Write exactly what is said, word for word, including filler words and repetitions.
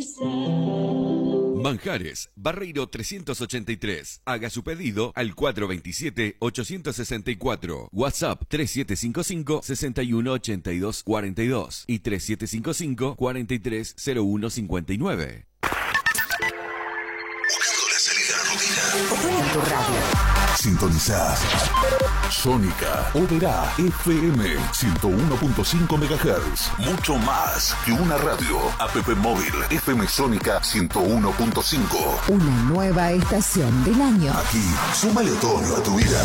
Manjares, Barreiro trescientos ochenta y tres. Haga su pedido al cuatro dos siete, ocho seis cuatro. WhatsApp tres siete cinco cinco, seis uno ocho dos cuatro dos y tres siete cinco cinco, cuatro tres cero uno cinco nueve. Buscando la salida a la rutina. Pon en tu radio. Sintonizás Sónica Oberá F M ciento uno punto cinco megahertz. Mucho más que una radio. App móvil F M Sónica ciento uno punto cinco. Una nueva estación del año. Aquí, súmale otoño a tu vida.